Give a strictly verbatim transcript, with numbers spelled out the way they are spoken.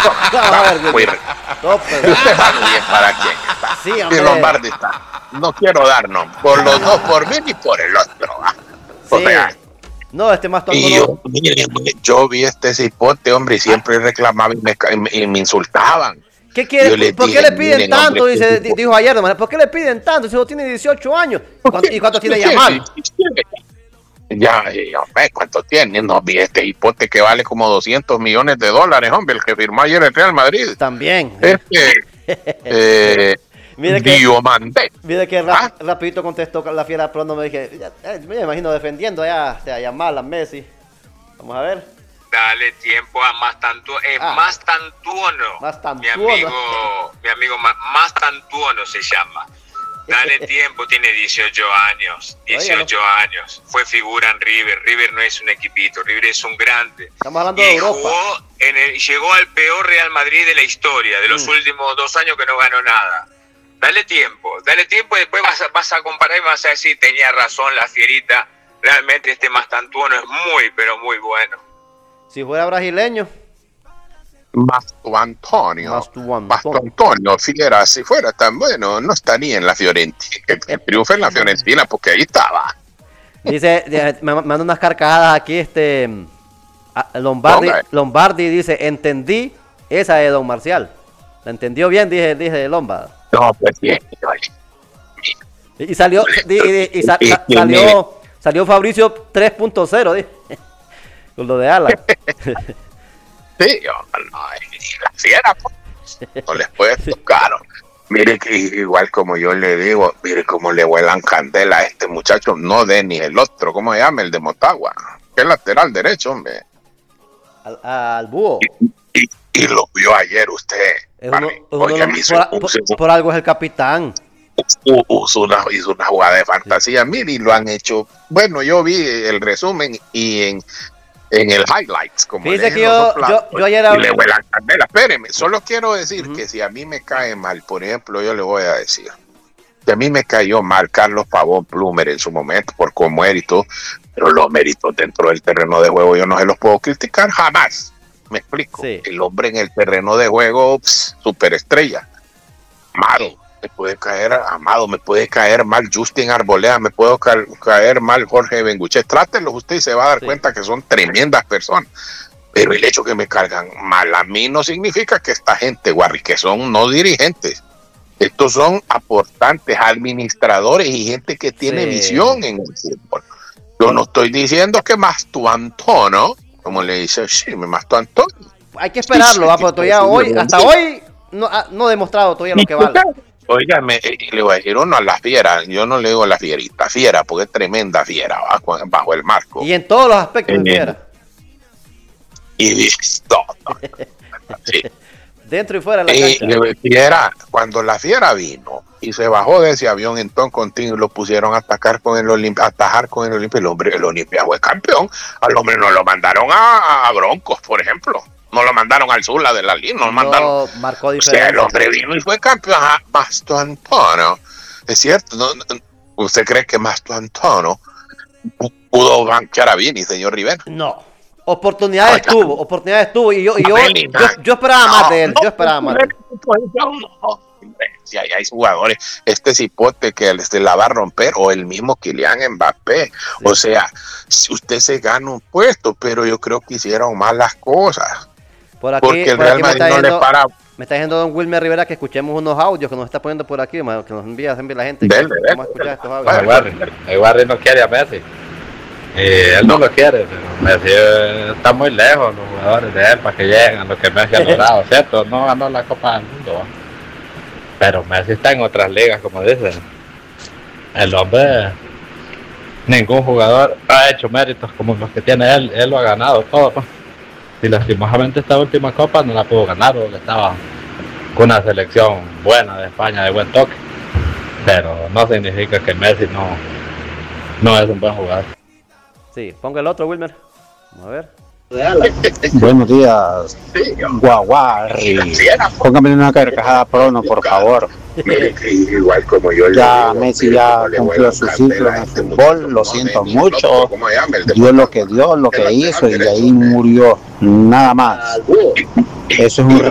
Vamos a ver, Muy Wilmer. rico. No, pero- ¿Y usted para bien para quién está? Sí, Y hombre. Lombardi está. No quiero dar nombre. Por los dos, por mí y por el otro. ¿va? O Sí. sea, No, este más tonto y no. yo, mire, yo vi este cipote, hombre, y siempre reclamaba y me, ca- y me, y me insultaban. ¿Qué Yo quiere? les ¿Por qué dije, le piden miren, tanto? hombre, Dice, este di- dijo ayer, nomás, ¿por qué le piden tanto? Si solo tiene dieciocho años. ¿Por ¿Cuánto- qué? ¿Y cuánto tiene ¿Qué? Yamal? Ya, eh, hombre, ¿cuánto tiene? No, vi este hipote que vale como doscientos millones de dólares, hombre, el que firmó ayer el Real Madrid. También. Este, eh, Mire que, Diomandé. mire que rap- ¿Ah? rapidito contestó la fiera pronto, me dije, ya, eh, me imagino defendiendo allá a Yamal, a Messi. Vamos a ver. Dale tiempo a Mastantuono, eh, Ah. Mastantuono, Mastantuono. mi amigo, mi amigo Ma- Mastantuono se llama. Dale tiempo, tiene dieciocho años, dieciocho años. Fue figura en River. River no es un equipito, River es un grande. Estamos hablando de Y Europa. jugó en el, llegó al peor Real Madrid de la historia, de los Mm. últimos dos años que no ganó nada. Dale tiempo, dale tiempo y después vas a, vas a comparar y vas a decir, tenía razón la fierita. Realmente este Mastantuono es muy, pero muy bueno. Si fuera brasileño, Masto Antonio. Masto Antonio. Masto Antonio, Fiera, si fuera tan bueno, no estaría en la Fiorentina. Que, que triunfe en la Fiorentina, porque ahí estaba. dice, de- me me manda unas carcajadas aquí, este a- Lombardi, Ponga. Lombardi dice, entendí esa de Don Marcial. ¿La entendió bien? Dije, dije Lombardi. No, pues bien. oye. Y, y salió, y, y- y sa- Y- sa- y- salió, salió Fabricio tres punto cero, dije. Con lo de Alan. Sí, yo, no, y la fiera, pues, no les puede tocar. Mire que igual como yo le digo, mire cómo le vuelan candela a este muchacho, no de ni el otro, ¿cómo se llama? El de Motagua, que es lateral derecho, hombre. Al, al búho. Y, y lo vio ayer usted. Es uno- Barry. es uno de Oiga, los- me hizo- por, por- hizo- por algo es el capitán. hizo- hizo una, hizo una jugada de fantasía, mire, y lo han hecho. Bueno, yo vi el resumen y en, en el highlights, como Fíjese leen que los yo- otros yo- lados, yo ayer y hablé- le vuelan candela. Espéreme, solo quiero decir Ujú. que si a mí me cae mal, por ejemplo, yo le voy a decir que a mí me cayó mal Carlos Pavón Plumer en su momento por cómo era y todo, pero los méritos dentro del terreno de juego yo no se los puedo criticar jamás. Me explico. Sí. El hombre en el terreno de juego, pss, superestrella. Amado, me puede caer, Amado, me puede caer mal Justin Arboleda, me puede ca- caer mal Jorge Benguche. Trátenlos usted y se va a dar Sí. cuenta que son tremendas personas. Pero el hecho que me cargan mal a mí no significa que esta gente, Guarri, que son no dirigentes. Estos son aportantes, administradores y gente que tiene Sí. visión en el fútbol. Yo no estoy diciendo que Masto Antonio, como le dice, sí, me Masto Antonio. Hay que esperarlo, ¿va? Porque todavía hoy, hasta hoy, no ha no ha demostrado todavía lo que vale. Óigame, eh, le voy a decir uno a la fiera, yo no le digo la fierita, fiera, porque es tremenda fiera, ¿va? Con- bajo el marco. Y en todos los aspectos de Eh, fiera. Y no, no, sí. Dentro y fuera de la Y cancha. le- fiera, cuando la fiera vino y se bajó de ese avión en ton continuo y lo pusieron a atacar con el Olimpia, a atajar con el Olimpia, el hombre, el Olimpia fue campeón. Al hombre no lo mandaron a, a Broncos, por ejemplo. No lo mandaron al Zula de la línea, no lo mandaron. No marcó O sea, el diferencia. hombre vino y fue campeón. Ah, Masto Antonio. Es cierto, ¿no? ¿Usted cree que Masto Antonio pu- pudo banquear a Vini, señor Rivera? No. Oportunidades Oiga. tuvo, oportunidades tuvo. Y yo, y yo, Abel, yo, yo esperaba más de él. no, Yo esperaba más de él. no, hombre, si hay, hay jugadores, este cipote que se la va a romper, o el mismo Kylian Mbappé. O sea, si usted se gana un puesto, pero yo creo que hicieron mal las cosas. Por aquí, Porque el por Real aquí me, Madrid está no le diciendo, para. me está diciendo don Wilmer Rivera que escuchemos unos audios que nos está poniendo por aquí, ma, que nos envía, envía la gente. Dele, Vamos dele. a escuchar estos audios. Vale. El Barry, el Barry no quiere a Messi. Eh, él no lo quiere, pero Messi eh, está muy lejos, los jugadores de él, para que lleguen a lo que Messi ha logrado, ¿cierto? No ganó la Copa del Mundo, ¿va? Pero Messi está en otras ligas, como dicen. El hombre, ningún jugador ha hecho méritos como los que tiene él, él lo ha ganado todo, pues. Y lastimosamente esta última Copa no la pudo ganar, porque estaba con una selección buena de España, de buen toque. Pero no significa que Messi no, no es un buen jugador. Sí, ponga el otro, Wilmer. Vamos a ver. Buenos días, Guaguarri. Póngame una carcajada prono, por favor. Mire que igual como yo le Ya digo, Messi mire ya cómo le cumplió vuelan su candela ciclo en a el este fútbol, muchacho, lo no siento de ni el otro, mucho. ¿cómo se llama? El de Dio lo que dio, lo el que hizo y lateral de ahí derecho. murió, nada más. Eso es un